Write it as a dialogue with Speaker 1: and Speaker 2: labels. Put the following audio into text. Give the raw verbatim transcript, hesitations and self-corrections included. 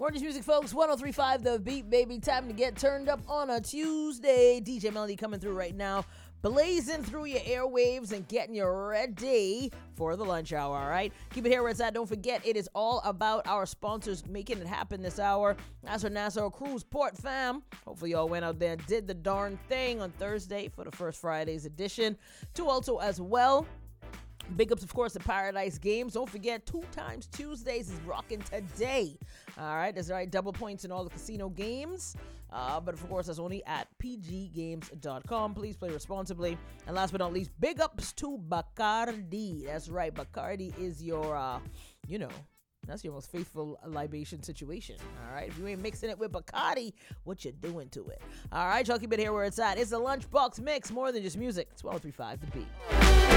Speaker 1: Orange Music, folks. one oh three point five The Beat, baby. Time to get turned up on a Tuesday. D J Melody coming through right now, blazing through your airwaves and getting you ready for the lunch hour, all right? Keep it here where it's at. Don't forget, it is all about our sponsors making it happen this hour. That's our Nassau Cruise Port fam. Hopefully y'all went out there and did the darn thing on Thursday for the first Friday's edition. To also as well, big ups, of course, the Paradise Games. Don't forget, Two Times Tuesdays is rocking today. All right, that's right. Double points in all the casino games. Uh, but, of course, that's only at p g games dot com. Please play responsibly. And last but not least, big ups to Bacardi. That's right. Bacardi is your, uh, you know, that's your most faithful libation situation. All right. If you ain't mixing it with Bacardi, what you doing to it? All right, y'all keep it here where it's at. It's a Lunchbox Mix. More than just music. It's one oh three point five The Beat.